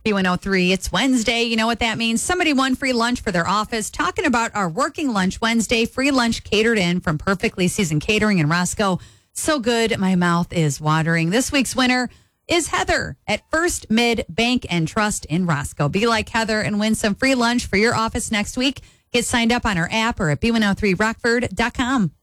B103. It's Wednesday. You know what that means? Somebody won free lunch for their office. Talking about our Working Lunch Wednesday. Free lunch catered in from Perfectly Seasoned Catering in Roscoe. So good, my mouth is watering. This week's winner is Heather at First Mid Bank and Trust in Roscoe. Be like Heather and win some free lunch for your office next week. Get signed up on our app or at b103rockford.com.